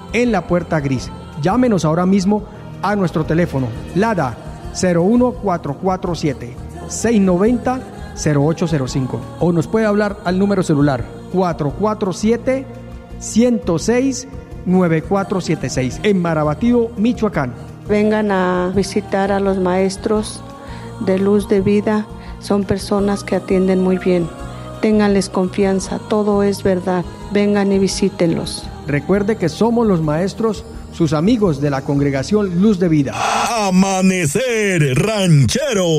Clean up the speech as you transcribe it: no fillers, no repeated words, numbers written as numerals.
en la puerta gris. Llámenos ahora mismo a nuestro teléfono LADA 01447 690 0805 o nos puede hablar al número celular 447 106 9476 en Marabatío, Michoacán. Vengan a visitar a los maestros de Luz de Vida. Son personas que atienden muy bien. Ténganles confianza, todo es verdad. Vengan y visítenlos. Recuerde que somos los maestros, sus amigos de la congregación Luz de Vida. Amanecer Ranchero.